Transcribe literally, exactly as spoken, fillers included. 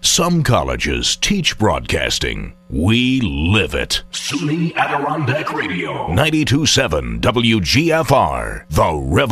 Some colleges teach broadcasting. We live it. SUNY Adirondack Radio. ninety-two point seven W G F R. The Revolution.